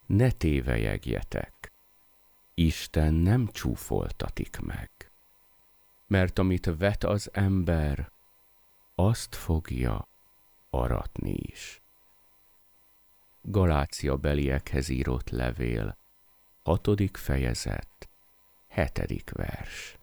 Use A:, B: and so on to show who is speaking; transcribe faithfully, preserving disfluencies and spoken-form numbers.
A: Ne tévelyegjetek, Isten nem csúfoltatik meg, mert amit vet az ember, azt fogja aratni is. Galácia beliekhez írott levél, hatodik fejezet, hetedik vers.